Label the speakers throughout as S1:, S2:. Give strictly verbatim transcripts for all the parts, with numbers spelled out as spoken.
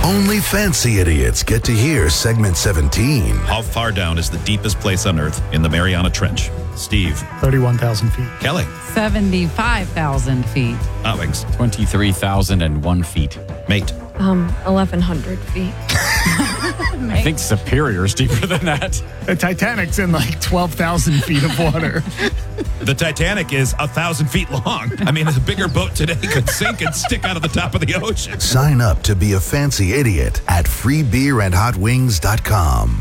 S1: Only fancy idiots get to hear segment seventeen.
S2: How far down is the deepest place on Earth in the Mariana Trench? Steve.
S3: thirty-one thousand feet.
S2: Kelly.
S4: seventy-five thousand feet.
S2: Hot Wings.
S5: twenty-three thousand one feet.
S2: Mate.
S6: Um, eleven hundred feet.
S5: I think Superior is deeper than that.
S3: The Titanic's in like twelve thousand feet of water.
S2: The Titanic is a thousand feet long. I mean, a bigger boat today could sink and stick out of the top of the ocean.
S1: Sign up to be a fancy idiot at free beer and hot wings dot com.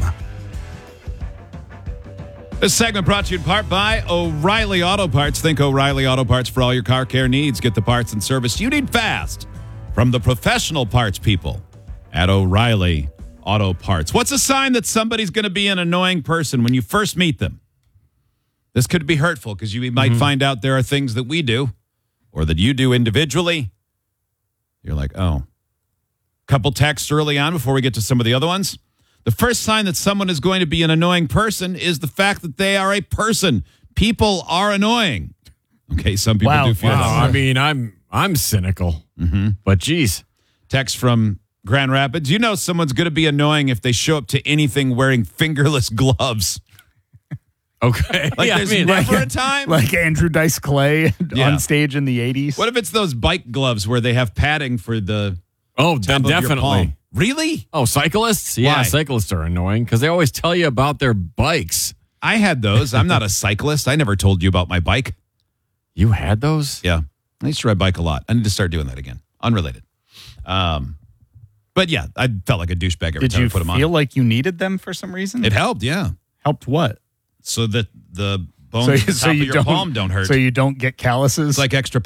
S2: This segment brought to you in part by O'Reilly Auto Parts. Think O'Reilly Auto Parts for all your car care needs. Get the parts and service you need fast from the professional parts people at O'Reilly Auto Parts. What's a sign that somebody's going to be an annoying person when you first meet them? This could be hurtful because you might mm-hmm. find out there are things that we do or that you do individually. You're like, oh. Couple texts early on before we get to some of the other ones. The first sign that someone is going to be an annoying person is the fact that they are a person. People are annoying. Okay, some people
S3: wow,
S2: do feel
S5: wow.
S2: that.
S5: I mean, I'm I'm cynical.
S2: Mm-hmm.
S5: But geez.
S2: Text from Grand Rapids. You know someone's going to be annoying if they show up to anything wearing fingerless gloves.
S5: Okay.
S2: Like
S5: yeah,
S2: there's
S5: I mean,
S2: never
S3: like,
S2: a time.
S3: Like Andrew Dice Clay
S2: Yeah.
S3: on stage in the eighties.
S2: What if it's those bike gloves where they have padding for the
S5: oh,
S2: top
S5: then
S2: of your
S5: definitely.
S2: palm? Really?
S5: Oh, cyclists? Yeah,
S2: Why?
S5: cyclists are annoying because they always tell you about their bikes.
S2: I had those. I'm not a cyclist. I never told you about my bike.
S5: You had those?
S2: Yeah. I used to ride bike a lot. I need to start doing that again. Unrelated. Um, but yeah, I felt like a douchebag every
S3: Did
S2: time
S3: you
S2: I put them on.
S3: feel like you needed them for some reason?
S2: It helped, yeah.
S3: helped what?
S2: So that the bones
S3: So,
S2: at the
S3: so
S2: top
S3: you
S2: of your
S3: don't,
S2: palm don't hurt.
S3: So you don't get calluses?
S2: It's like extra